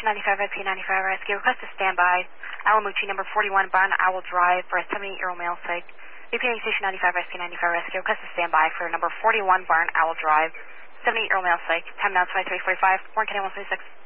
Station 95 SP95 Rescue. Request to stand by. Alamucci, number 41, Barn Owl Drive for a 78-year-old male psych. Repeating Station 95 SP95 Rescue. Request to stand by for number 41, Barn Owl Drive, 78-year-old male psych. Time now 23:45. Warren County 126.